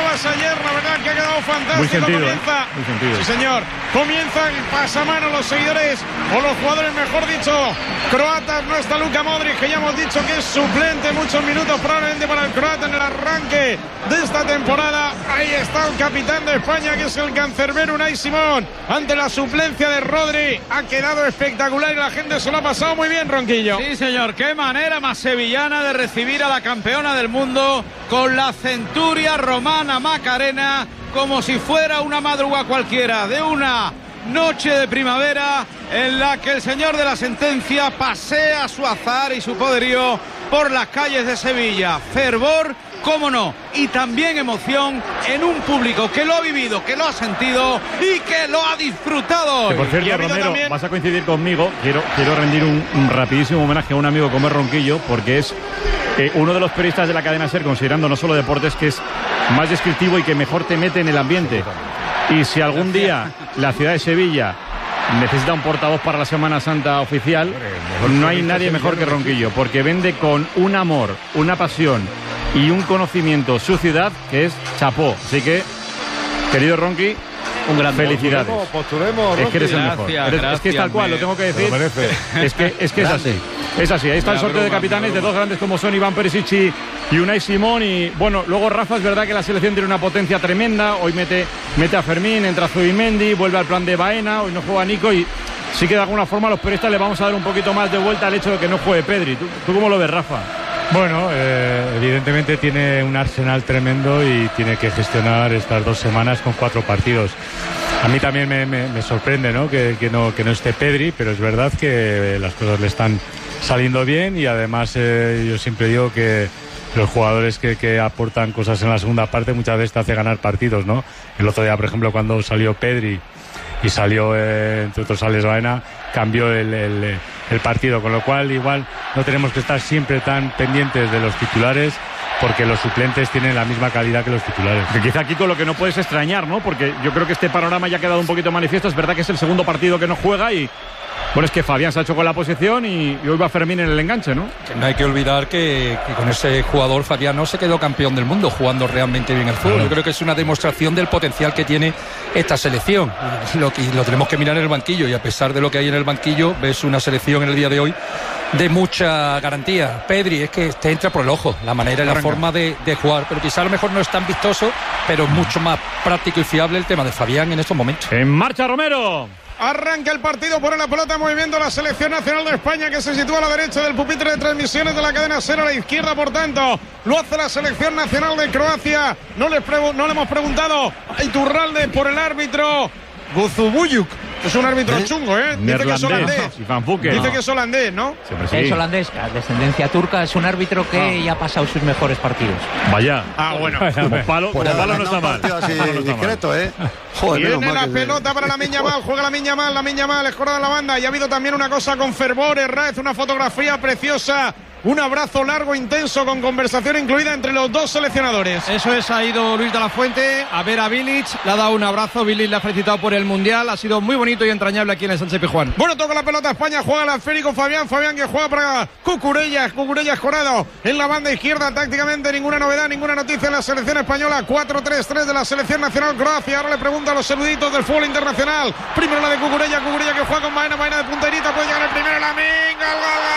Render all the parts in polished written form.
comentabas ayer, la verdad que ha quedado fantástico. Muy sentido, comienza, muy sentido. Sí, señor. Comienzan pasamano los seguidores, o los jugadores, mejor dicho, croatas. No está Luka Modric, que ya hemos dicho que es suplente, muchos minutos probablemente para el croata en el arranque de esta temporada. Ahí está el capitán de España, que es el cancerbero Unai Simón, ante la suplencia de Rodri. Ha quedado espectacular y la gente se lo ha pasado muy bien, Ronquillo. Sí, señor, qué manera más sevillana de recibir a la campeona del mundo, con la centuria romana Macarena, como si fuera una madrugada cualquiera, de una noche de primavera en la que el señor de la sentencia pasea su azar y su poderío por las calles de Sevilla. Fervor, cómo no, y también emoción en un público que lo ha vivido, que lo ha sentido y que lo ha disfrutado hoy. Que por cierto, Romero, también... vas a coincidir conmigo. Quiero rendir un rapidísimo homenaje a un amigo como es Ronquillo, porque es uno de los periodistas de la cadena SER, considerando no solo deportes, que es más descriptivo y que mejor te mete en el ambiente. Y si algún día la ciudad de Sevilla necesita un portavoz para la Semana Santa oficial, no hay nadie mejor que Ronquillo, porque vende con un amor, una pasión y un conocimiento su ciudad, que es chapó. Así que, querido Ronqui, un gran felicidades. Posturemos, es que eres el mejor. Gracias, es que es tal cual, lo tengo que decir. Es que es así. Es así. Ahí está el sorteo de capitanes de dos grandes como son Iván Perisic y Unai Simón. Y bueno, luego Rafa, es verdad que la selección tiene una potencia tremenda. Hoy mete a Fermín, entra Zubimendi, vuelve al plan de Baena. Hoy no juega Nico y sí que de alguna forma a los periodistas le vamos a dar un poquito más de vuelta al hecho de que no juegue Pedri. ¿Tú cómo lo ves, Rafa? Bueno, evidentemente tiene un arsenal tremendo y tiene que gestionar estas 2 semanas con 4 partidos. A mí también me sorprende, ¿no? Que no esté Pedri, pero es verdad que las cosas le están saliendo bien y además yo siempre digo que los jugadores que aportan cosas en la segunda parte muchas veces te hace ganar partidos, ¿no? El otro día, por ejemplo, cuando salió Pedri y salió, entre otros, Alex Baena, cambió el partido, con lo cual igual no tenemos que estar siempre tan pendientes de los titulares, porque los suplentes tienen la misma calidad que los titulares. Que quizá aquí con lo que no puedes extrañar, ¿no? Porque yo creo que este panorama ya ha quedado un poquito manifiesto. Es verdad que es el segundo partido que no juega y... Bueno, es que Fabián se ha hecho con la posición y hoy va Fermín en el enganche, ¿no? Que no hay que olvidar que con ese jugador Fabián no se quedó campeón del mundo jugando realmente bien el fútbol. Yo creo que es una demostración del potencial que tiene esta selección. Lo tenemos que mirar en el banquillo y a pesar de lo que hay en el banquillo, ves una selección en el día de hoy de mucha garantía. Pedri, es que te entra por el ojo la manera y la forma de jugar, pero quizá a lo mejor no es tan vistoso, pero mucho más práctico y fiable el tema de Fabián en estos momentos. En marcha, Romero. Arranca el partido, pone la pelota en movimiento la selección nacional de España, que se sitúa a la derecha del pupitre de transmisiones de la cadena SER, a la izquierda, por tanto, lo hace la selección nacional de Croacia. No le hemos preguntado a Iturralde por el árbitro Guzubuyuk. Es un árbitro chungo, ¿eh? Dice que es holandés. Dice que es holandés, ¿no? Sí. Es holandés, descendencia turca. Es un árbitro que ya ha pasado sus mejores partidos. Vaya. Bueno. Como palo no está mal. Así discreto, ¿eh? Joder, viene la pelota para Lamine Yamal. Juega Lamine Yamal, escorada en la banda. Y ha habido también una cosa con fervor. Herráez, una fotografía preciosa. Un abrazo largo, intenso, con conversación incluida entre los dos seleccionadores. Eso es, ha ido Luis de la Fuente a ver a Bilic, le ha dado un abrazo, Bilic le ha felicitado por el Mundial, ha sido muy bonito y entrañable aquí en el Sánchez Pizjuán. Bueno, toca la pelota España, juega el esférico Fabián que juega para Cucurella escorado en la banda izquierda. Tácticamente ninguna novedad, ninguna noticia en la selección española. 4-3-3 de la selección nacional Croacia. Ahora le pregunto a los eruditos del fútbol internacional. Primero la de Cucurella que juega con Baena de punterita, puede llegar el primero, la minga,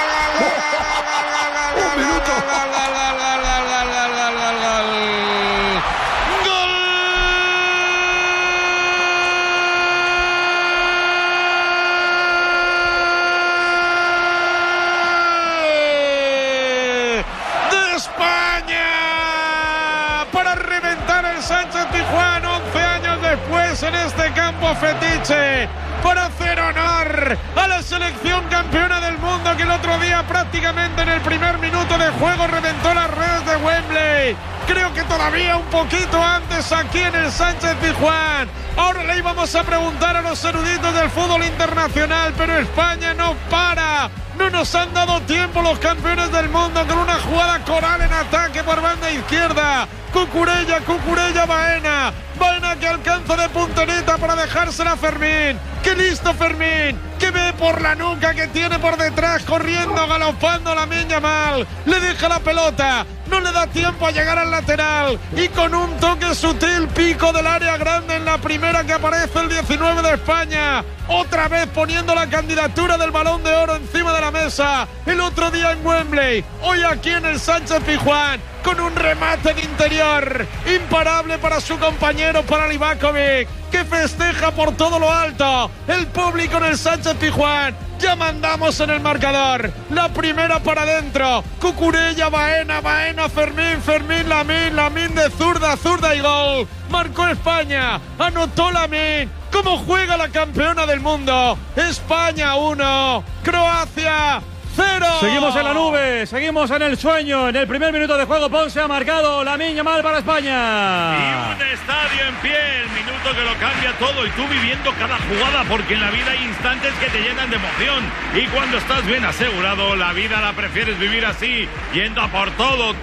Un minuto. De España para reventar el Sánchez Pizjuán 11 años después en este campo fetiche, para hacer honor a la selección campeona del mundo, que el otro día prácticamente en el primer minuto de juego reventó las redes de Wembley. Creo que todavía un poquito antes aquí en el Sánchez Pizjuán. Ahora le íbamos a preguntar a los eruditos del fútbol internacional, pero España no para. No nos han dado tiempo los campeones del mundo, con una jugada coral en ataque por banda izquierda. Cucurella, Baena que alcanza de punterita para dejársela a Fermín. ¡Qué listo Fermín! Que ve por la nuca, que tiene por detrás, corriendo, galopando Lamine Yamal. Le deja la pelota. no le da tiempo a llegar al lateral y con un toque sutil, pico del área grande en la primera que aparece el 19 de España, otra vez poniendo la candidatura del Balón de Oro encima de la mesa, el otro día en Wembley, hoy aquí en el Sánchez-Pizjuán, con un remate de interior imparable para su compañero, para Livakovic, que festeja por todo lo alto. El público en el Sánchez-Pizjuán, ya mandamos en el marcador, la primera para adentro, Cucurella, Baena, Fermín, Lamín de zurda y gol. Marcó España, anotó Lamín. ¿Cómo juega la campeona del mundo? España 1, Croacia 0. Seguimos en la nube, seguimos en el sueño. En el primer minuto de juego, Ponce ha marcado Lamine Yamal para España. Y un estadio en pie, el minuto que lo cambia todo y tú viviendo cada jugada, porque en la vida hay instantes que te llenan de emoción. Y cuando estás bien asegurado, la vida la prefieres vivir así, yendo a por todo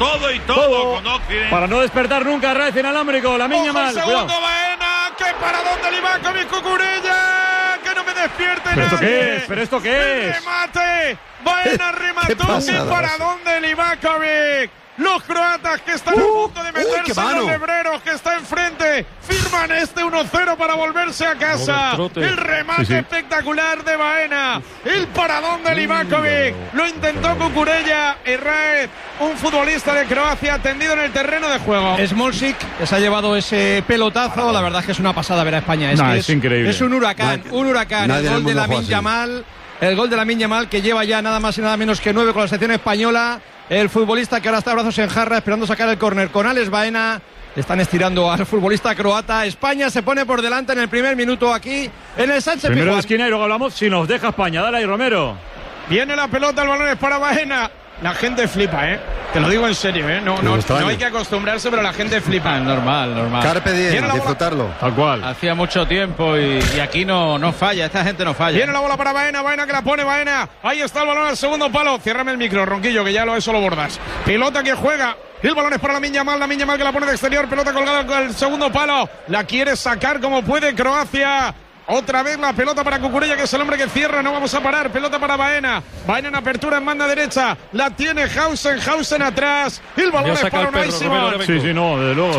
con Occidente. Para no despertar nunca, Raez inalámbrico, Lamine Yamal. Segundo Baena, que para dónde Livakovic, Cucurella, que no me despierte ¿Pero nadie. ¿Pero esto qué es? ¡Remate! Baena remató, ¿y para dónde Livakovic? Los croatas que están a punto de meterse en los lebreros, que está enfrente, firman este 1-0 para volverse a casa. El remate espectacular de Baena, el paradón de Livakovic, lo intentó Cucurella. Raez, un futbolista de Croacia tendido en el terreno de juego. Smolcic, que se ha llevado ese pelotazo, la verdad es que es una pasada ver a España. Es increíble. Es un huracán. El gol de Lamine Yamal. El gol de Lamine Yamal, que lleva ya nada más y nada menos que 9 con la selección española. El futbolista que ahora está a brazos en jarra esperando sacar el córner con Alex Baena. Están estirando al futbolista croata. España se pone por delante en el primer minuto aquí en el Sánchez-Pizjuán. Primero de esquina y luego hablamos si nos deja España. Dale ahí, Romero. Viene la pelota, el balón es para Baena. La gente flipa, te lo digo en serio, no hay que acostumbrarse, pero la gente flipa. Normal. Carpe diem, disfrutarlo. Tal cual. Hacía mucho tiempo y aquí no falla, esta gente no falla. Viene la bola para Baena que la pone Baena. Ahí está el balón al segundo palo. Ciérrame el micro, Ronquillo, que ya eso lo bordas. Pelota que juega. El balón es para Lamine Yamal que la pone de exterior. Pelota colgada con el segundo palo. La quiere sacar como puede Croacia. Otra vez la pelota para Cucurella, que es el hombre que cierra, no vamos a parar. Pelota para Baena en apertura en banda derecha. La tiene Hausen atrás. El balón es para Unai Simón. Sí, desde luego.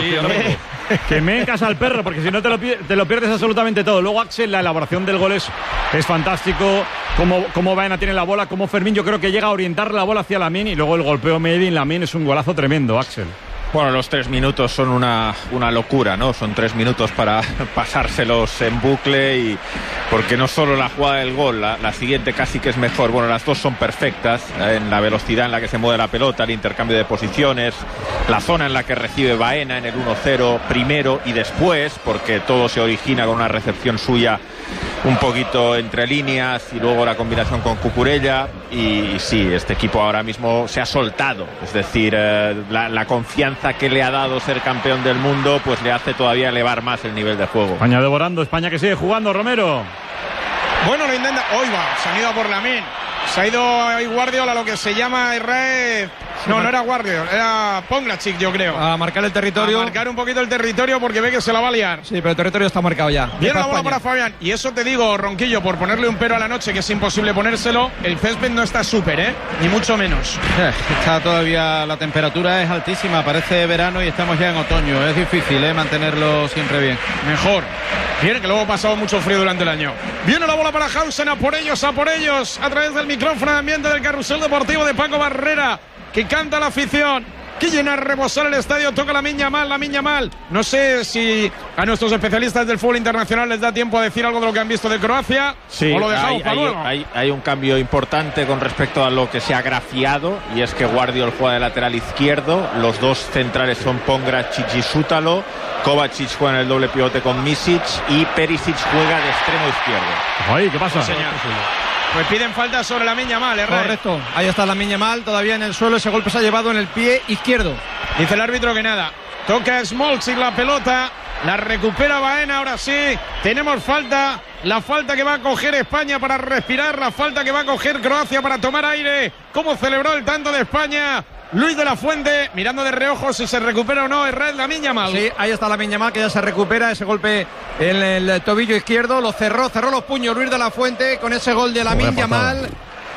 Que me encas al perro, porque si no te lo pierdes absolutamente todo. Luego Axel, la elaboración del gol es fantástico. Como Baena tiene la bola, como Fermín yo creo que llega a orientar la bola hacia Lamine, y luego el golpeo medio en Lamine es un golazo tremendo, Axel. Bueno, los 3 minutos son una locura, ¿no? Son 3 minutos para pasárselos en bucle, y porque no solo la jugada del gol, la siguiente casi que es mejor. Bueno, las dos son perfectas en la velocidad en la que se mueve la pelota, el intercambio de posiciones, la zona en la que recibe Baena en el 1-0 primero y después, porque todo se origina con una recepción suya un poquito entre líneas y luego la combinación con Cucurella. Y sí, este equipo ahora mismo se ha soltado, es decir, la confianza que le ha dado ser campeón del mundo pues le hace todavía elevar más el nivel de juego. España devorando, España que sigue jugando, Romero. Bueno, lo intenta. Hoy va, se han ido por Lamine. Se ha ido ahí Guardiola, lo que se llama Raez. No era Guardiola, era Pongracic, yo creo. A marcar el territorio. A marcar un poquito el territorio porque ve que se la va a liar. Sí, pero el territorio está marcado ya. Viene la bola para Fabián. Y eso te digo, Ronquillo, por ponerle un pero a la noche, que es imposible ponérselo, el césped no está súper, ni mucho menos. Está todavía, la temperatura es altísima, parece verano y estamos ya en otoño. Es difícil, mantenerlo siempre bien. Mejor. Viene que luego ha pasado mucho frío durante el año. Viene la bola para Hausen, a por ellos, a través del micrófono de ambiente del Carrusel Deportivo de Paco Barrera, que canta la afición, que llena a rebosar el estadio. Toca Lamine Yamal. No sé si a nuestros especialistas del fútbol internacional les da tiempo a decir algo de lo que han visto de Croacia, sí, o lo dejamos para luego. Hay un cambio importante con respecto a lo que se ha grafiado, y es que Guardiola juega de lateral izquierdo, los dos centrales son Pongracic y Sútalo, Kovacic juega en el doble pivote con Misic y Perisic juega de extremo izquierdo. Ay, ¿qué pasa? Sí, señor. Pues piden falta sobre Lamine Yamal, Correcto, ahí está Lamine Yamal todavía en el suelo. Ese golpe se ha llevado en el pie izquierdo. Dice el árbitro que nada. Toca Smolcic la pelota, la recupera Baena. Ahora sí, tenemos falta. La falta que va a coger España para respirar, la falta que va a coger Croacia para tomar aire. ¿Cómo celebró el tanto de España? Luis de la Fuente mirando de reojo si se recupera o no. Lamine Yamal. Sí, ahí está Lamine Yamal, que ya se recupera. Ese golpe en el tobillo izquierdo lo cerró los puños Luis de la Fuente con ese gol de Lamine Yamal.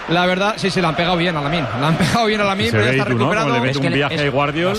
La verdad, sí, la han pegado bien a Lamine. La han pegado bien a Lamine, pero ya está recuperado. ¿no? Le mete un viaje de Guardiol.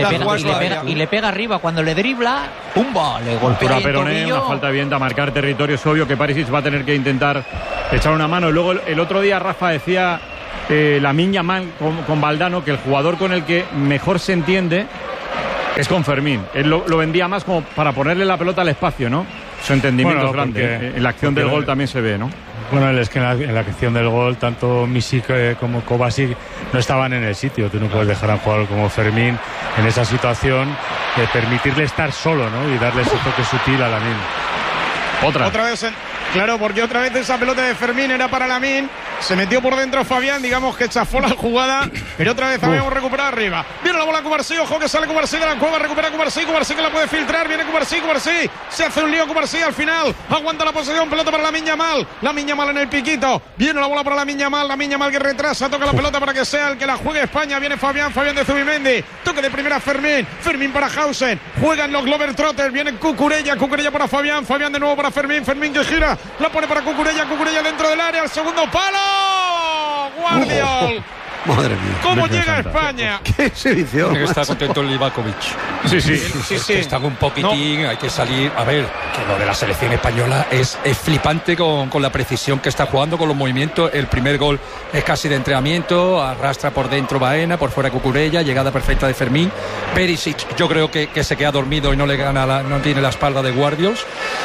Y le pega arriba. Cuando le dribla, ¡pumba! Le golpea el Peroné, una falta bien a marcar territorio. Es obvio que Perisic va a tener que intentar echar una mano. Luego, el otro día, Rafa decía Lamine Yamal con Valdano que el jugador con el que mejor se entiende es con Fermín. Él lo vendía más como para ponerle la pelota al espacio, ¿no? Su entendimiento es grande. En la acción del gol también se ve, ¿no? Bueno, es que en la acción del gol, tanto Misic como Kovacic no estaban en el sitio. Tú no puedes dejar a un jugador como Fermín en esa situación, permitirle estar solo, ¿no? Y darle ese toque sutil a Lamine. Otra vez, claro, porque otra vez esa pelota de Fermín era para Lamine. Se metió por dentro Fabián, digamos que chafó la jugada, pero otra vez habíamos recuperado arriba. Viene la bola Cubarsí, ojo que sale Cubarsí de la cueva, recupera Cubarsí que la puede filtrar, viene Cubarsí, se hace un lío Cubarsí al final, aguanta la posesión, pelota para Lamine Yamal en el piquito, viene la bola para Lamine Yamal que retrasa, toca la pelota para que sea el que la juegue España, viene Fabián de Zubimendi, toque de primera Fermín para Hausen, juegan los Globetrotters, viene Cucurella para Fabián de nuevo para Fermín que gira, la pone para Cucurella dentro del área, al segundo palo. Guardiol. Madre mía. ¿Cómo llega España? ¡Qué exhibición! Está contento el Livakovic. Sí. Está un poquitín, hay que salir. A ver, que lo de la selección española es flipante con la precisión que está jugando, con los movimientos. El primer gol es casi de entrenamiento, arrastra por dentro Baena, por fuera Cucurella, llegada perfecta de Fermín. Perisic, yo creo que se queda dormido y no tiene la espalda de Guardiols.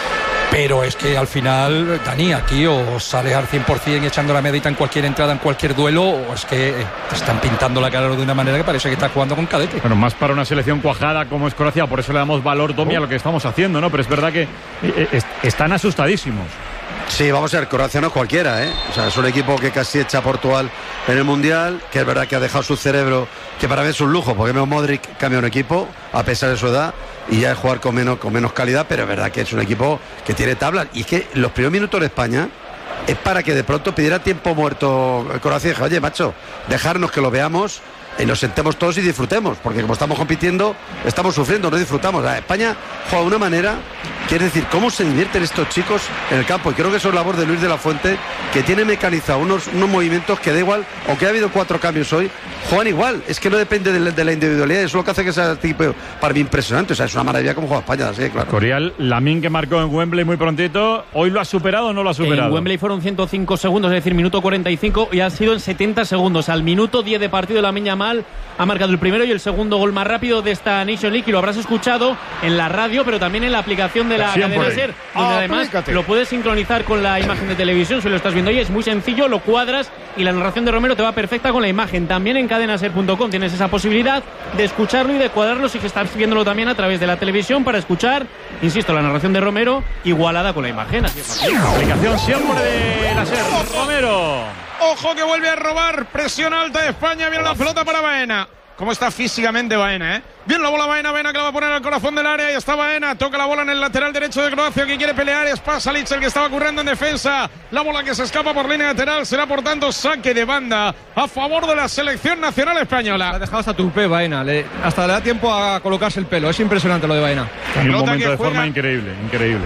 Pero es que al final, Dani, aquí o sales al 100% echando la medita en cualquier entrada, en cualquier duelo, o es que te están pintando la cara de una manera que parece que estás jugando con cadete. Bueno, más para una selección cuajada como es Croacia, por eso le damos valor, Domi, a lo que estamos haciendo, ¿no? Pero es verdad que están asustadísimos. Sí, vamos a ver, Croacia no es cualquiera, ¿eh? O sea, es un equipo que casi echa a Portugal en el Mundial, que es verdad que ha dejado su cerebro, que para mí es un lujo, porque Modric cambia un equipo, a pesar de su edad, y ya es jugar con menos calidad, pero es verdad que es un equipo que tiene tablas. Y es que los primeros minutos de España es para que de pronto pidiera tiempo muerto Croacia y dije, oye, macho, dejarnos que lo veamos y nos sentemos todos y disfrutemos, porque como estamos compitiendo, estamos sufriendo, no disfrutamos. España juega de una manera, quiere decir, cómo se divierten estos chicos en el campo, y creo que eso es labor de Luis de la Fuente, que tiene mecanizado unos movimientos que da igual, aunque ha habido 4 cambios hoy, juegan igual, es que no depende de la individualidad, eso es lo que hace que sea tipo para mí impresionante. O sea, es una maravilla cómo juega España, así, claro. Corial, Lamine, que marcó en Wembley muy prontito, ¿hoy lo ha superado o no lo ha superado? En Wembley fueron 105 segundos, es decir, minuto 45, y ha sido en 70 segundos. Al minuto 10 de partido, Lamine Yamal ha marcado el primero y el segundo gol más rápido de esta Nation League, y lo habrás escuchado en la radio, pero también en la aplicación de la cadena SER, donde además lo puedes sincronizar con la imagen de televisión. Si lo estás viendo ahí, es muy sencillo, lo cuadras y la narración de Romero te va perfecta con la imagen. También en cadenaser.com tienes esa posibilidad de escucharlo y de cuadrarlo si estás viéndolo también a través de la televisión, para escuchar, insisto, la narración de Romero igualada con la imagen. Así es. Aplicación siempre de la SER. Romero. Ojo que vuelve a robar, presión alta de España, viene la pelota para Baena. ¿Cómo está físicamente Baena, Bien la bola Baena que la va a poner al corazón del área, y está Baena, toca la bola en el lateral derecho de Croacia, que quiere pelear, es Pasalic el que estaba currando en defensa, la bola que se escapa por línea lateral, será por tanto saque de banda a favor de la selección nacional española. Ha dejado hasta tupé Baena, hasta le da tiempo a colocarse el pelo, es impresionante lo de Baena. En un momento de forma increíble.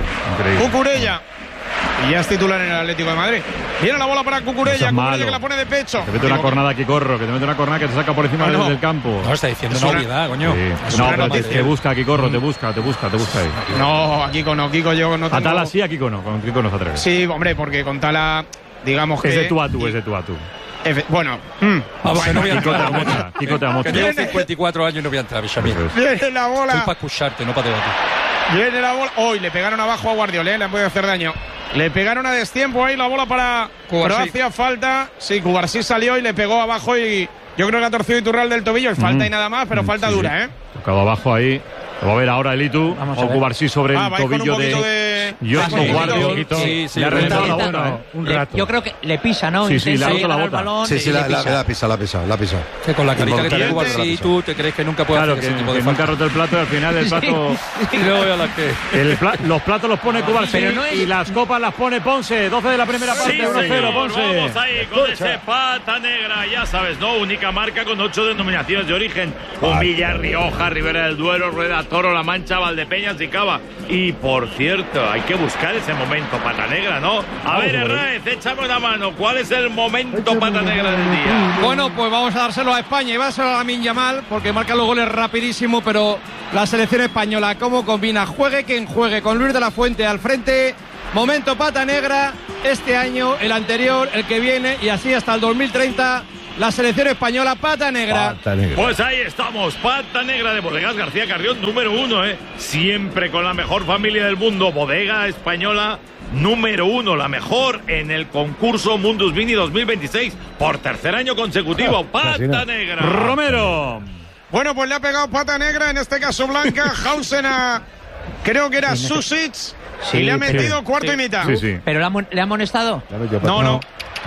Cucurella. Y ya es titular en el Atlético de Madrid. Viene la bola para Cucurella, que la pone de pecho. Te mete una cornada aquí, Corro, que te mete una cornada que te saca por encima del campo. No, está diciendo una obviedad, coño. Sí. No, pero te busca aquí, Corro, te busca ahí. No, a Kiko no, Kiko yo no tengo... A Tala sí, a Kiko no, con Kiko no se atreve. Sí, hombre, porque con Tala, digamos que... Es de tú a tú. Bueno, Kiko te da mucha. Que tengo 54 años y no voy a entrar, Bichamín. Viene la bola. Estoy para escucharte, no para debatir. Viene la bola. Hoy le pegaron abajo a Guardiol, le han podido hacer daño. Le pegaron a destiempo ahí, la bola para Croacia, falta. Sí, Cubarsí salió y le pegó abajo, y yo creo que ha torcido Iturralde del tobillo, y falta y nada más, pero falta dura, Tocado abajo ahí. Lo va a ver ahora Elitu, o Cubarsí sobre el tobillo de Guardiol. Sí, le ha reventado la bola, un rato. Yo creo que le pisa, ¿no? Sí, le ha roto la bota. Sí, la pisa. Que con la carita que tiene Guardiol, tú te crees que nunca puede hacer ese tipo de falta. Nunca ha roto el plato, y al final el plato... Los platos los pone Cubarsí y las copas las pone Ponce. 12 de la primera parte, 1-0, Ponce. Vamos ahí con ese pata negra, ya sabes, ¿no? Única marca con 8 denominaciones de origen. Con Villa, Rioja, Ribera del Duero, Rueda, Toro, La Mancha, Valdepeñas y Cava. Y por cierto, pero hay que buscar ese momento pata negra, ¿no? A ver, Herrera, échame la mano. ¿Cuál es el momento pata negra del día? Bueno, pues vamos a dárselo a España y va a ser a Lamine Yamal porque marca los goles rapidísimo, pero la selección española, ¿cómo combina? Juegue quien juegue, con Luis de la Fuente al frente. Momento pata negra este año, el anterior, el que viene y así hasta el 2030. La selección española, pata negra. Pues ahí estamos, pata negra de Bodegas García Carrión, número 1, siempre con la mejor familia del mundo. Bodega española número 1, la mejor en el concurso Mundus Vini 2026 por tercer año consecutivo. Pata negra. Romero. Bueno, pues le ha pegado pata negra, en este caso blanca, Hausen a, creo que era Susic, y le ha metido cuarto y mitad. Sí. ¿Pero le ha amonestado? No.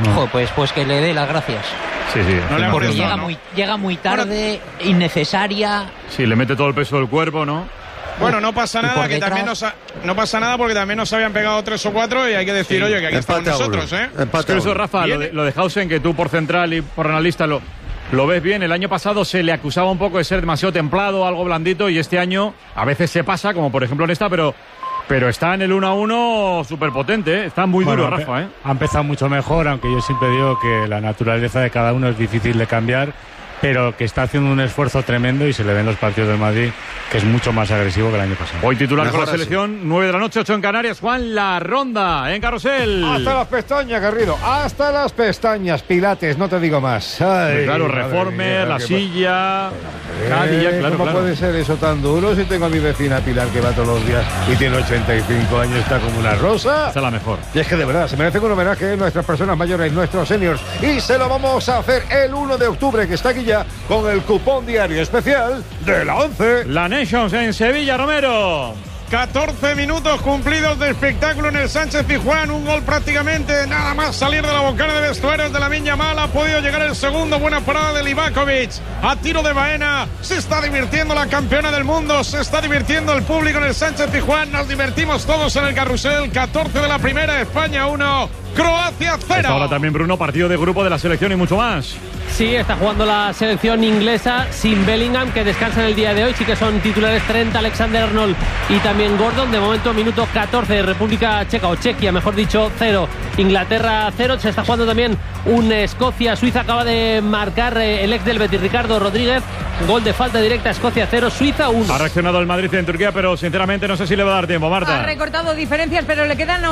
Pues que le dé las gracias. Sí. No porque llega muy tarde, innecesaria. Sí, le mete todo el peso del cuerpo, ¿no? Bueno, no pasa nada, que también no pasa nada porque también nos habían pegado 3 o 4 y hay que decir, oye, que aquí estamos nosotros, Es que eso, Rafa, lo de Hausen, que tú por central y por analista lo ves bien. El año pasado se le acusaba un poco de ser demasiado templado, algo blandito, y este año a veces se pasa, como por ejemplo en esta, pero está en el 1-1 súper potente, está muy duro, Rafa. Ha empezado mucho mejor, aunque yo siempre digo que la naturaleza de cada uno es difícil de cambiar, pero que está haciendo un esfuerzo tremendo y se le ven los partidos del Madrid, que es mucho más agresivo que el año pasado. Hoy titular mejor con la selección, 9 de la noche, 8 en Canarias. Juan, la ronda en Carrusel. Hasta las pestañas, Garrido, hasta las pestañas, Pilates, no te digo más. Ay, claro, Reformer, la silla, Cadilla, claro. ¿Cómo puede ser eso tan duro si tengo a mi vecina Pilar que va todos los días y tiene 85 años, está como una rosa? Esta es la mejor. Y es que de verdad, se merece un homenaje a nuestras personas mayores, nuestros seniors, y se lo vamos a hacer el 1 de octubre, que está aquí ya, con el cupón diario especial de la 11. La Nations en Sevilla, Romero. 14 minutos cumplidos de espectáculo en el Sánchez Pizjuán, un gol prácticamente nada más salir de la bocara de vestuarios de Lamine Yamal. Ha podido llegar el segundo, buena parada de Livakovic, a tiro de Baena. Se está divirtiendo la campeona del mundo, se está divirtiendo el público en el Sánchez Pizjuán, nos divertimos todos en el carrusel. 14 de la primera, España 1, Croacia 0. Ahora también, Bruno, partido de grupo de la selección y mucho más. Sí, está jugando la selección inglesa sin Bellingham, que descansa en el día de hoy. Sí que son titulares Trent, Alexander-Arnold y también Gordon. De momento, minuto 14, República Checa, o Chequia, mejor dicho, 0. Inglaterra 0. Se está jugando también un Escocia-Suiza. Acaba de marcar el ex del Betis, Ricardo Rodríguez. Gol de falta directa, Escocia 0, Suiza 1. Ha reaccionado el Madrid en Turquía, pero sinceramente no sé si le va a dar tiempo, Marta. Ha recortado diferencias, pero le quedan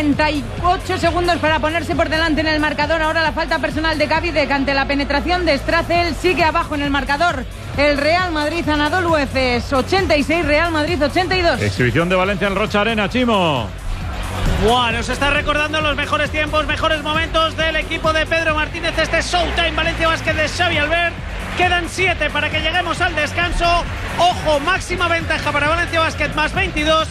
38 segundos para ponerse por delante en el marcador. Ahora la falta personal de Gavidec ante la penetración de Stracel. Sigue abajo en el marcador el Real Madrid, Anadolu Efes 86, Real Madrid 82. Exhibición de Valencia en Rocha Arena, Chimo. Bueno, nos está recordando los mejores tiempos, mejores momentos del equipo de Pedro Martínez. Este es Showtime Valencia Basket de Xavi Albert. Quedan 7 para que lleguemos al descanso. Ojo, máxima ventaja para Valencia Basket, más 22.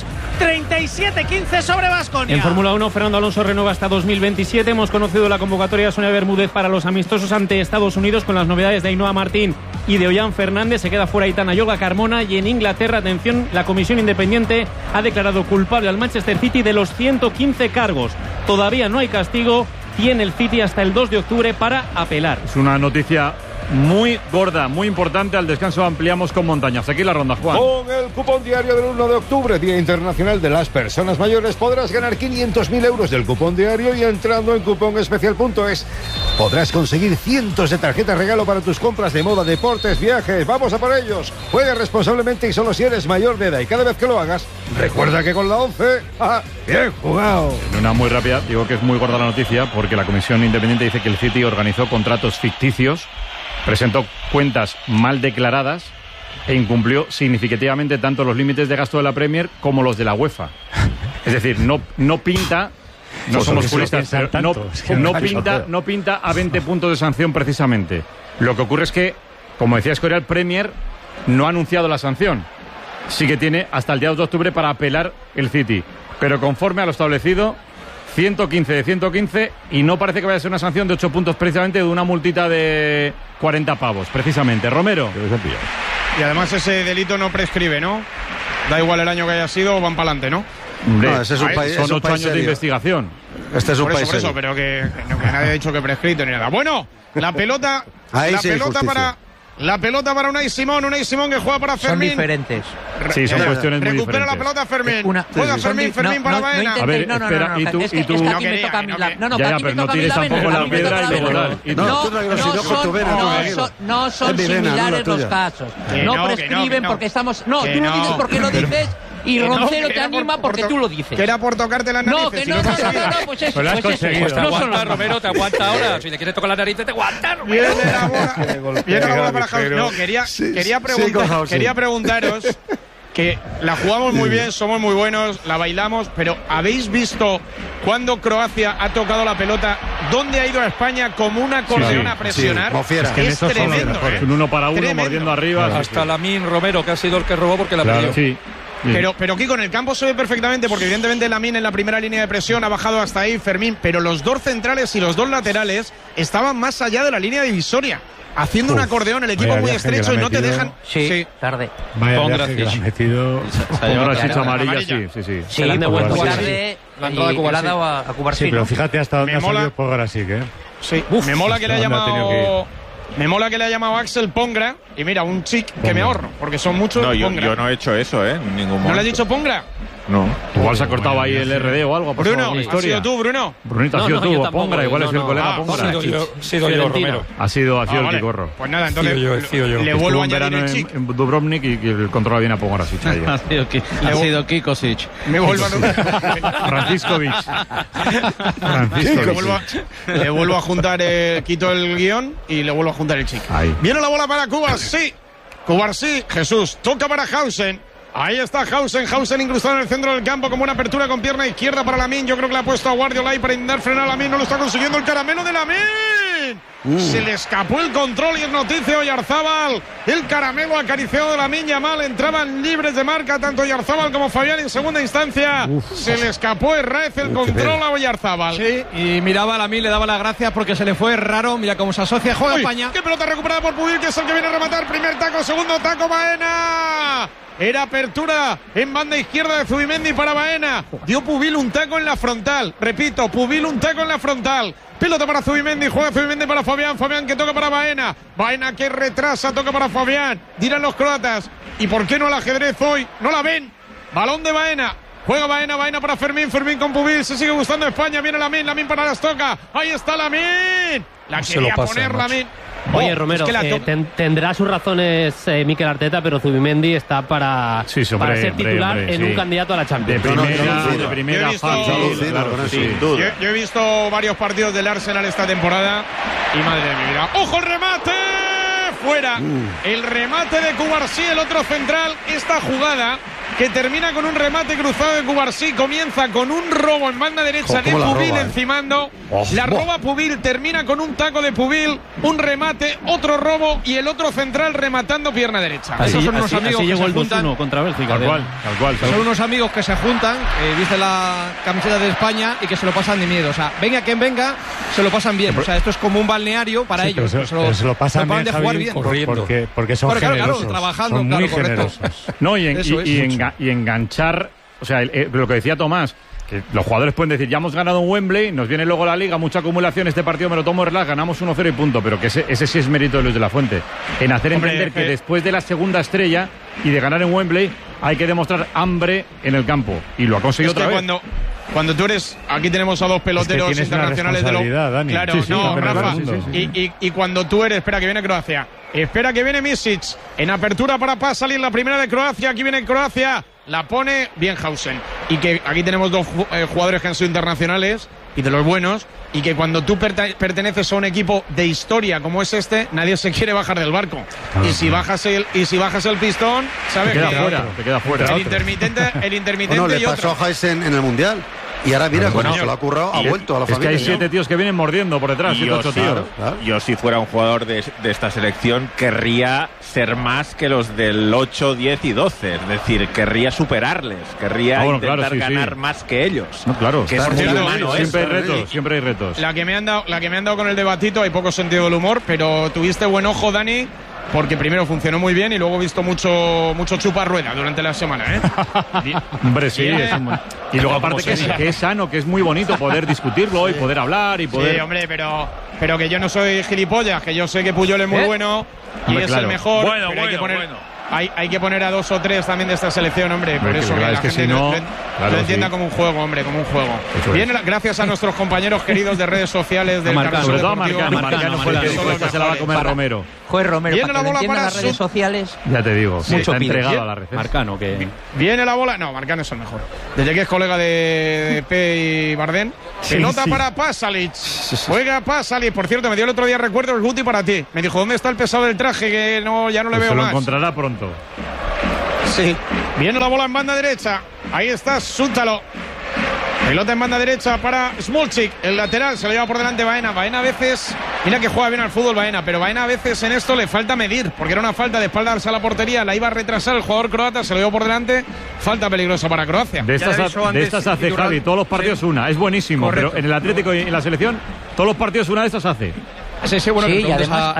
37-15 sobre Baskonia. En Fórmula 1, Fernando Alonso renueva hasta 2027. Hemos conocido la convocatoria de Sonia Bermúdez para los amistosos ante Estados Unidos, con las novedades de Ainhoa Martín y de Ollán Fernández. Se queda fuera Aitana Yoga Carmona. Y en Inglaterra, atención, la comisión independiente ha declarado culpable al Manchester City de los 115 cargos. Todavía no hay castigo. Tiene el City hasta el 2 de octubre para apelar. Es una noticia muy gorda, muy importante. Al descanso ampliamos con montañas. Aquí la ronda, Juan. Con el cupón diario del 1 de octubre, Día Internacional de las Personas Mayores, podrás ganar 500.000 euros del cupón diario, y entrando en cuponespecial.es podrás conseguir cientos de tarjetas regalo para tus compras de moda, deportes, viajes. ¡Vamos a por ellos! Juega responsablemente y solo si eres mayor de edad, y cada vez que lo hagas, recuerda que con la 11, ¡bien jugado! En una muy rápida, digo que es muy gorda la noticia, porque la comisión independiente dice que el City organizó contratos ficticios, presentó cuentas mal declaradas e incumplió significativamente tanto los límites de gasto de la Premier como los de la UEFA. Es decir, no pinta, no somos juristas, pero no pinta a 20 puntos de sanción precisamente. Lo que ocurre es que, como decía Escorial, Premier no ha anunciado la sanción. Sí que tiene hasta el día 2 de octubre para apelar el City, pero conforme a lo establecido, 115 de 115, y no parece que vaya a ser una sanción de 8 puntos precisamente, de una multita de 40 pavos, precisamente. Romero. Y además ese delito no prescribe, ¿no? Da igual el año que haya sido, van para adelante, ¿no? No, ese es un país, son 8 años serio de investigación. Este es un país serio. Pero que nadie ha dicho que prescrito ni nada. Bueno, la pelota, La pelota para Unai Simón que juega para Fermín. Son diferentes. Sí, son cuestiones muy Recupera diferentes. la pelota Fermín. Juega Fermín para Baena. A ver, espera, y tú... Es que aquí me toca a mí la... Ya, pero no tires tampoco la piedra y luego tal. No son similares los casos. No prescriben porque estamos... No, tú lo dices porque lo dices... Y Roncero te anima porque tú lo dices. Que era por tocarte la nariz. No, que no, pues eso. Pues lo has conseguido. Pues te aguanta, Romero, te aguanta ahora. Si le quieres tocar la nariz, te aguanta, Romero. Viene la bola para Javier. No, quería preguntaros que la jugamos muy bien, somos muy buenos, la bailamos, pero ¿habéis visto cuando Croacia ha tocado la pelota dónde ha ido a España como un acordeón a presionar? Es tremendo. Un uno para uno, mordiendo arriba. Hasta Lamine Romero, que ha sido el que robó porque la perdió. Sí. Pero Kiko, en el campo se ve perfectamente porque evidentemente Lamine en la primera línea de presión ha bajado hasta ahí, Fermín, pero los dos centrales y los dos laterales estaban más allá de la línea divisoria, haciendo un acordeón, el equipo muy estrecho y no te dejan... Sí, tarde. Vaya viaje que le han metido... Ahora sí, amarilla, sí. Se la han devuelto tarde y la ha dado a Cubarsí. Sí, pero fíjate hasta dónde ha salido Pogarasic, ¿eh? Sí, me mola que le ha llamado... Me mola que le ha llamado Axel Pongra. Y mira, un chic que me ahorro, porque son muchos. No, yo no he hecho eso, en ningún momento. ¿No le has dicho Pongra? No. Igual se ha cortado ahí el RD o algo. Bruno, ¿has sido tú, Bruno? Brunito, ha sido tú, Pongra, igual es el colega Pongra. Ha sido yo, Romero. Ha sido el Kikorro. Pues nada, entonces le vuelvo a añadir el chic. En Dubrovnik y el controla bien a Pogarasic. Ha sido Kikosic. Me vuelvo a... Franciscovic. Le vuelvo a juntar, quito el guión y le vuelvo a juntar el chic. Ahí. Viene la bola para Cubarsí. Cubarsí, Jesús, toca para Hausen. Ahí está Hausen incrustado en el centro del campo como una apertura con pierna izquierda para Lamine. Yo creo que le ha puesto a Guardiola ahí para intentar frenar a Lamine. No lo está consiguiendo el caramelo de Lamine. Se le escapó el control y es noticia Oyarzábal. El caramelo acariciado de Lamine Yamal. Entraban libres de marca tanto Oyarzábal como Fabián en segunda instancia. Se le escapó Herrez el control a Oyarzábal. Sí, y miraba a Lamine, le daba las gracias porque se le fue raro. Mira cómo se asocia. Juega España. Qué pelota recuperada por Pubil, que es el que viene a rematar. Primer taco, segundo taco, Baena. Era apertura en banda izquierda de Zubimendi para Baena. Dio Pubil un taco en la frontal. Repito, Pubil un taco en la frontal. Pelota para Zubimendi, juega Zubimendi para Fabián. Fabián que toca para Baena. Baena que retrasa, toca para Fabián. Dirán los croatas. ¿Y por qué no el ajedrez hoy? No la ven. Balón de Baena. Juega Baena para Fermín con Pubil. Se sigue gustando España. Viene Lamine para las toca. Ahí está Lamine. La quería poner Lamine. Oye, Romero, tendrá sus razones Mikel Arteta, pero Zubimendi está para ser titular en un candidato a la Champions. De primera fácil, sin duda. Yo he visto varios partidos del Arsenal esta temporada y madre de mi vida. ¡Ojo el remate! Fuera. El remate de Cubarsí, el otro central. Esta jugada que termina con un remate cruzado de Cubarsí comienza con un robo en banda derecha de Pubil encimando. La roba Pubil, termina con un taco de Pubil, un remate, otro robo y el otro central rematando pierna derecha. Esos son unos amigos que se juntan contra Bélgica. Tal cual. Son unos amigos que se juntan, viste la camiseta de España y que se lo pasan de miedo. O sea, venga quien venga, se lo pasan bien. O sea, esto es como un balneario para ellos. Pero se lo pasan bien, de jugar bien. Porque son generosos. Claro, trabajando, son muy generosos. No, y enganchar, o sea, lo que decía Tomás, que los jugadores pueden decir, ya hemos ganado en Wembley, nos viene luego la Liga, mucha acumulación, este partido me lo tomo relax, ganamos 1-0 y punto, pero que ese sí es mérito de Luis de la Fuente, en hacer entender que después de la segunda estrella y de ganar en Wembley hay que demostrar hambre en el campo, y lo ha conseguido otra vez. Cuando tú eres, aquí tenemos a dos peloteros internacionales de lo... Dani. Claro, Rafa, y cuando tú eres, espera que viene Croacia, espera que viene Misic, en apertura para salir la primera de Croacia, aquí viene Croacia, la pone bien Hausen, y que aquí tenemos dos jugadores que han sido internacionales y de los buenos, y que cuando tú perteneces a un equipo de historia como es este, nadie se quiere bajar del barco. Y si bajas el pistón, sabes que te queda fuera. El intermitente no, le pasó a Hausen en el Mundial. Y ahora mira, cuando se lo ha currado, ha vuelto a la familia. Es que hay 7 tíos que vienen mordiendo por detrás, 7 8 tíos. Yo, si fuera un jugador de esta selección, querría ser más que los del 8, 10 y 12. Es decir, querría superarles, querría intentar ganar más que ellos. No, claro. Que es muy humano, siempre hay retos. La que me han dado con el debatito, hay poco sentido del humor, pero tuviste buen ojo, Dani, porque primero funcionó muy bien y luego he visto mucho chupa rueda durante la semana, ¿eh? Hombre, sí. Y luego aparte que es sano, que es muy bonito poder discutirlo y poder hablar y poder... Sí, hombre, pero que yo no soy gilipollas, que yo sé que Puyol es muy bueno y hombre, es el mejor, pero hay que poner a 2 o 3 también de esta selección, hombre, por eso que la gente si no, lo entienda como un juego, hombre, como un juego. Bien, gracias a nuestros compañeros queridos de redes sociales del Marcano, sobre todo Marcano fue la respuesta, se la va a comer Romero. Joder, Romero, para que lo entiendan las redes sociales. Ya te digo, mucho entregado a la red. Marcano, que viene la bola. No, Marcano es el mejor. Desde que es colega de P y Bardén. Pelota para Pasalic. Juega Pasalic. Por cierto, me dio el otro día recuerdo el Guti para ti. Me dijo, ¿dónde está el pesado del traje? Que ya no le veo más. Se lo encontrará pronto. Sí. Viene la bola en banda derecha. Ahí está Sútalo. Pelota en banda derecha para Smolcic, el lateral, se lo lleva por delante Baena. Baena a veces, mira que juega bien al fútbol Baena, pero Baena a veces en esto le falta medir, porque era una falta de espaldas a la portería, la iba a retrasar el jugador croata, se lo llevó por delante, falta peligrosa para Croacia. De estas hace Javi, todos los partidos una, es buenísimo, correcto. Pero en el Atlético y en la selección, todos los partidos una de estas hace. Sí, bueno, sí, y además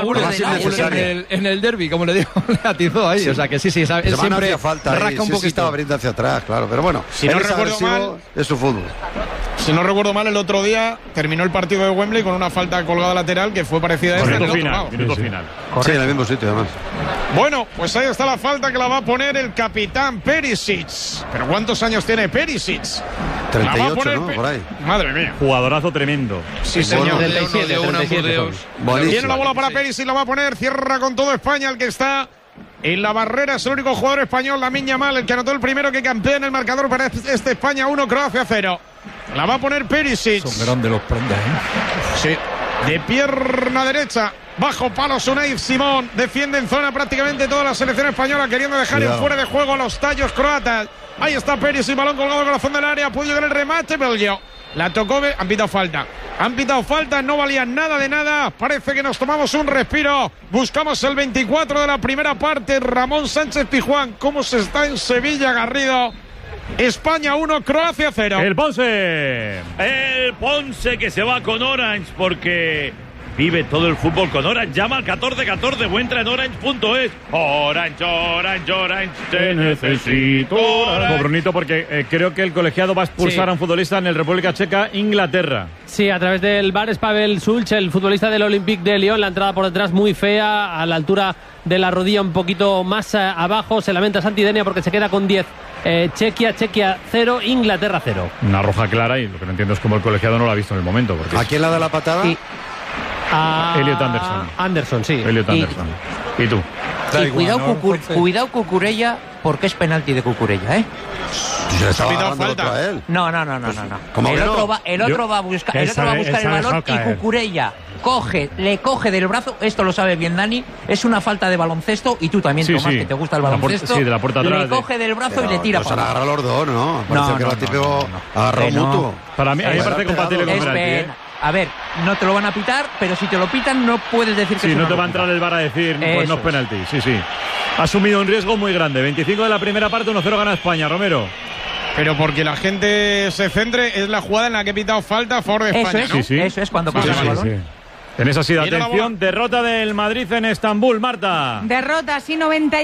en el derbi, como le digo, le atizó ahí. O sea que sí, siempre hacía falta. Rasca un poquito. Estaba abriendo hacia atrás, claro. Pero bueno, si no recuerdo mal, es su fútbol. Si no recuerdo mal, el otro día terminó el partido de Wembley con una falta colgada lateral que fue parecida a esta. Minuto final. Sí, en el mismo sitio, además. Bueno, pues ahí está la falta que la va a poner el capitán Perisic. ¿Pero cuántos años tiene Perisic? 38, ¿no? Por ahí. Madre mía. Jugadorazo tremendo. Sí, señor. 37. Viene la bola para Perisic, la va a poner, cierra con todo España, el que está en la barrera es el único jugador español, Lamine Yamal, el que anotó el primero, que campea en el marcador para este España 1, Croacia 0. La va a poner Perisic. Son grandes los prendas, Sí. De pierna derecha, bajo palo Unai Simón, defiende en zona prácticamente toda la selección española, queriendo dejar en fuera de juego a los tallos croatas. Ahí está Perisic, balón colgado en el corazón del área, puede llegar el remate, pero la tocó, han pitado falta, no valía nada de nada. Parece que nos tomamos un respiro. Buscamos el 24 de la primera parte. Ramón Sánchez Pizjuán, cómo se está en Sevilla, Garrido. España 1, Croacia 0. El Ponce que se va con Orange porque vive todo el fútbol con Orange. Llama al 1414 o entra en orange.es. Orange, te necesito. Orange. Brunito, porque creo que el colegiado va a expulsar a un futbolista en el República Checa, Inglaterra. Sí, a través del VAR es Pavel Sulch, el futbolista del Olympique de Lyon. La entrada por detrás muy fea, a la altura de la rodilla un poquito más abajo. Se lamenta Santidenia porque se queda con 10. Chequia 0, Inglaterra 0. Una roja clara, y lo que no entiendo es cómo el colegiado no lo ha visto en el momento. Porque ¿a quién le da la patada? Elliot Anderson. Anderson, sí. Elliot Anderson. ¿Y tú? Y cuidado Cucurella, porque es penalti de Cucurella, ¿eh? ¿Se ha pitado falta a él? No. El otro va a buscar el balón y Cucurella le coge del brazo. Esto lo sabe bien Dani. Es una falta de baloncesto, y tú también, Tomás, que te gusta el baloncesto. De la puerta atrás. Le coge del brazo y le tira para abajo. Agarra los dos, ¿no? Parece que era típico agarró mutuo. Para mí me parece compatible con penalti. A ver, no te lo van a pitar, pero si te lo pitan no puedes decir que sí, no te va a entrar el VAR a decir, pues no es penalti. Sí. Ha asumido un riesgo muy grande. 25 de la primera parte, 1-0 gana España, Romero. Pero porque la gente se centre, es la jugada en la que he pitado falta a favor de España, ¿no? Sí. Eso es cuando pasa el balón. Sí. En esa sí, atención, derrota del Madrid en Estambul, Marta. Derrota, sí,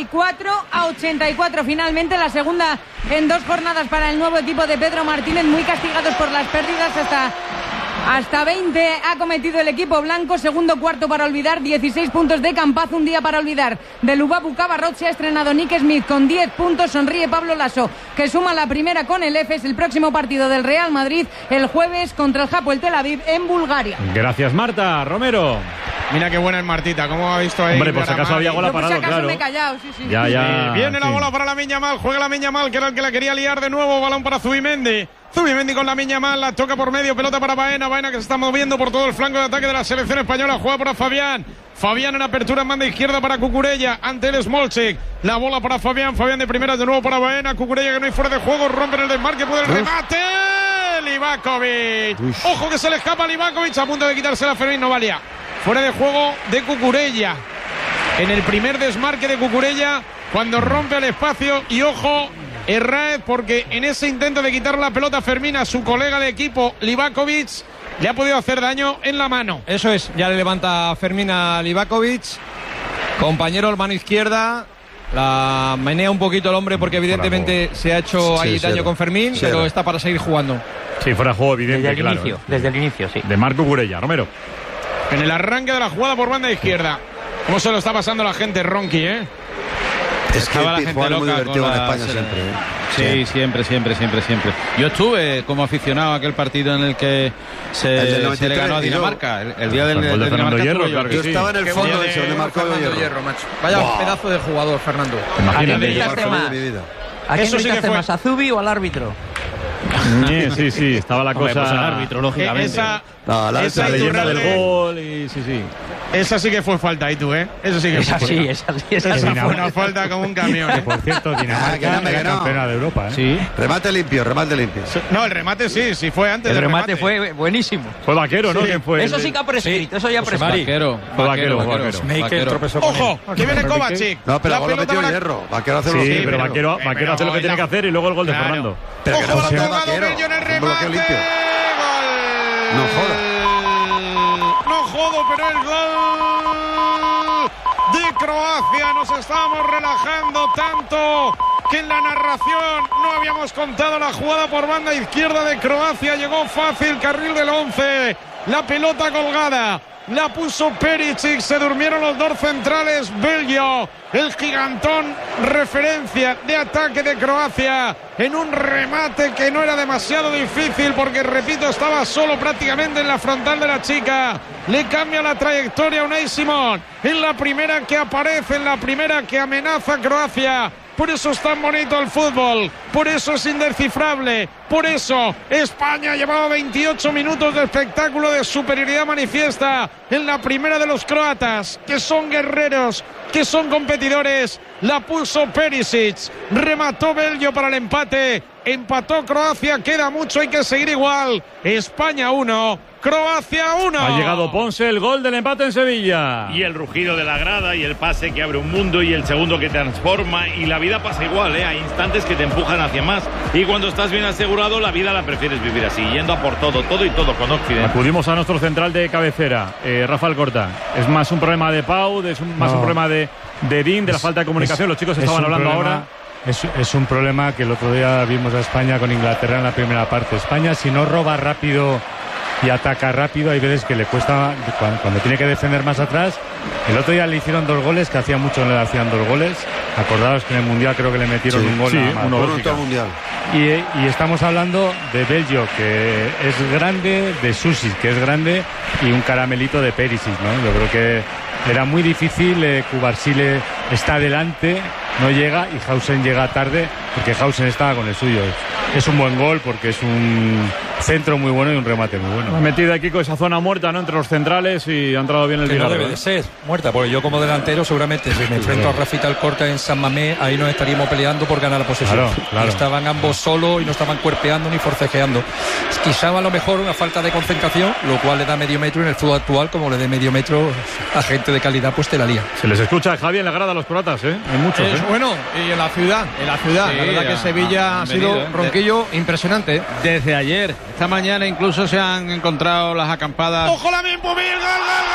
94-84. Finalmente la segunda en 2 jornadas para el nuevo equipo de Pedro Martínez, muy castigados por las pérdidas. Hasta 20 ha cometido el equipo blanco. Segundo cuarto para olvidar, 16 puntos de Campaz, un día para olvidar. De Lubabu Cabarrot se ha estrenado Nick Smith con 10 puntos. Sonríe Pablo Lasso, que suma la primera con el EFES. El próximo partido del Real Madrid el jueves contra el Hapoel Tel Aviv en Bulgaria. Gracias, Marta. Romero. Mira qué buena es Martita, ¿cómo ha visto ahí? Hombre, por si acaso había gol parado, claro. Me he callado, sí. Ya. Viene la bola para Lamine Yamal, juega Lamine Yamal, que era el que la quería liar de nuevo. Balón para Zubimendi con Lamine Yamal, la toca por medio, pelota para Baena que se está moviendo por todo el flanco de ataque de la selección española, juega para Fabián en apertura en banda izquierda para Cucurella, ante el Smolcic, la bola para Fabián de primeras de nuevo para Baena, Cucurella que no hay fuera de juego, rompe en el desmarque, puede el remate, Livakovic, ojo que se le escapa a Livakovic, a punto de quitarse la Fermín, no valía, fuera de juego de Cucurella, en el primer desmarque de Cucurella, cuando rompe el espacio, y ojo, Herráez, porque en ese intento de quitar la pelota a Fermín a su colega de equipo Livakovic, le ha podido hacer daño en la mano. Eso es, ya le levanta Fermín a Livakovic. Compañero, mano izquierda. La menea un poquito el hombre porque evidentemente se ha hecho ahí daño con Fermín, pero está para seguir jugando. Sí, fuera de juego evidente, Desde el inicio, sí. De Marco Cucurella. Romero. En el arranque de la jugada por banda izquierda. ¿Cómo se lo está pasando la gente, Ronqui, Es que la gente loca muy divertido en España siempre. Sí, siempre. Yo estuve como aficionado a aquel partido en el que se le ganó a Dinamarca. El día del Dinamarca. Yo estaba en el fondo de eso, donde marcó Hierro, macho. Vaya pedazo de jugador, Fernando. ¿A quién gritaste más? ¿A Zubi o al árbitro? Sí, estaba la cosa. Pues al árbitro, lógicamente. Esa leyenda del gol y sí. Esa sí que fue falta, ¿y tú, Eso sí que fue. Esa fue una falta como un camión. Que, por cierto, Dinamarca era campeona de Europa, Sí. Remate limpio. No, el remate sí fue antes. El remate fue buenísimo. Fue Vaquero, ¿no? ¿Quién fue? Eso sí que ha prescrito, eso ya ha prescrito. Vaquero. ¡Ojo! Aquí viene Kovacic. No, pero la metió Hierro. Vaquero hace lo sí, pero Vaquero hace lo que tiene que hacer y luego el gol de Fernando. Pero que no sea Vaquero. En el remate. No joda. No jodo, pero el gol de Croacia. Nos estábamos relajando tanto que en la narración no habíamos contado la jugada por banda izquierda de Croacia. Llegó fácil, carril del 11. La pelota colgada. La puso Perisic, se durmieron los dos centrales. Belgio, el gigantón, referencia de ataque de Croacia en un remate que no era demasiado difícil porque, repito, estaba solo prácticamente en la frontal de la chica. Le cambia la trayectoria a Unai Simón en la primera que aparece, en la primera que amenaza a Croacia. Por eso es tan bonito el fútbol, por eso es indescifrable, por eso España llevaba 28 minutos de espectáculo de superioridad manifiesta en la primera de los croatas, que son guerreros, que son competidores. La puso Perisic, remató Belgio para el empate, empató Croacia, queda mucho, hay que seguir igual. España 1, Croacia 1. Ha llegado Ponce, el gol del empate en Sevilla. Y el rugido de la grada y el pase que abre un mundo y el segundo que transforma, y la vida pasa igual, hay instantes que te empujan hacia más, y cuando estás bien asegurado la vida la prefieres vivir así, yendo a por todo y todo con Occidente. Acudimos a nuestro central de cabecera, Rafael Corta. Es más un problema de Pau, más un problema de Dean, de la falta de comunicación. Los chicos estaban hablando ahora. Es un problema que el otro día vimos a España con Inglaterra en la primera parte. España, si no roba rápido y ataca rápido, hay veces que le cuesta cuando tiene que defender más atrás. El otro día le hicieron 2 goles, que hacía mucho no le hacían 2 goles. Acordaos que en el Mundial creo que le metieron un gol. Mundial. Y estamos hablando de Belgio, que es grande, de Susic, que es grande, y un caramelito de Perisic, ¿no? Yo creo que era muy difícil. Cubarsile está adelante, no llega, y Hausen llega tarde, porque Hausen estaba con el suyo. Es un buen gol porque es un centro muy bueno y un remate muy bueno. Ha metido aquí con esa zona muerta, ¿no?, entre los centrales, y ha entrado bien el Vilardo. No debe de ser muerta, porque yo como delantero seguramente si me enfrento a Rafita Alcorta en San Mamés, ahí nos estaríamos peleando por ganar la posesión. Claro. Estaban ambos solos y no estaban cuerpeando ni forcejeando. Quizá a lo mejor una falta de concentración, lo cual le da medio metro en el fútbol actual, como le dé medio metro a gente de calidad, pues te la lía. Se les escucha, Javi, en la grada a los croatas, Hay muchos, Bueno, y en la ciudad, sí, la verdad que Sevilla ha sido ronquillo impresionante. Desde ayer, esta mañana incluso se han encontrado las acampadas. ¡Ojo la misma! ¡Gol!